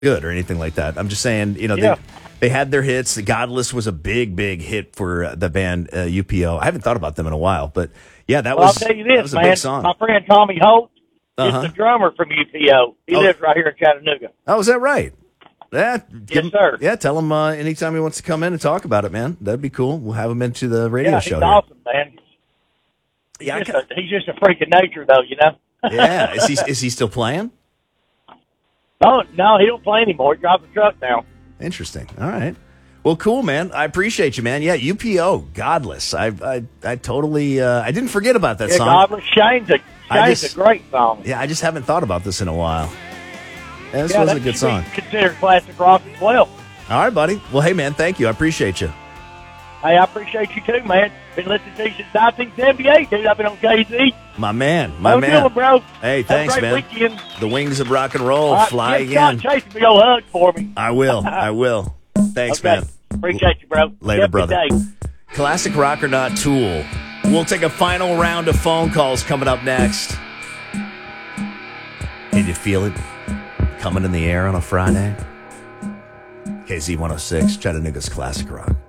good or anything like that. I'm just saying, Yeah. they had their hits. The Godless was a big, big hit for the band UPO. I haven't thought about them in a while, but yeah, Well, I'll tell you that this, was a man. big song. My friend Tommy Holt is Uh-huh. the drummer from UPO. He Oh. lives right here in Chattanooga. Oh, is that right? Yeah, Yes, sir. Yeah, tell him anytime he wants to come in and talk about it, man. That'd be cool. We'll have him into the radio Yeah, show. he's here. awesome, man. Yeah, He's just a freak of nature, though, you know? yeah. Is he still playing? Oh, no, he don't play anymore. He drives a truck now. Interesting. All right. Well, cool, man. I appreciate you, man. Yeah, UPO, Godless. I totally I didn't forget about that Yeah, song. Godless Shane's a great song. Yeah, I just haven't thought about this in a while. Yeah, this Yeah, was that a good should be song. considered classic rock as well. All right, buddy. Well, hey, man, thank you. I appreciate you. Hey, I appreciate you too, man. Been listening to you since 1978, dude. I've been on KZ. My man. How you doing, bro? Hey, thanks, Have a man. great weekend. The wings of rock and roll All right, fly give again. Scott Chase a big old hug for me. I will. I will. Thanks, Okay. man. Appreciate you, bro. Later, Have a good brother. day. Classic Rock or Not Tool. We'll take a final round of phone calls coming up next. Can you feel it coming in the air on a Friday? KZ 106, Chattanooga's Classic Rock.